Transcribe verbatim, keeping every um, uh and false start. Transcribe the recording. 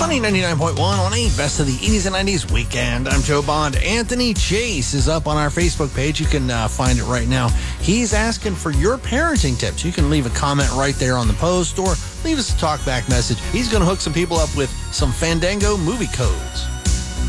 Sunny ninety-nine point one on a Best of the eighties and nineties weekend. I'm Joe Bond. Anthony Chase is up on our Facebook page. You can uh, find it right now. He's asking for your parenting tips. You can leave a comment right there on the post or leave us a talkback message. He's going to hook some people up with some Fandango movie codes.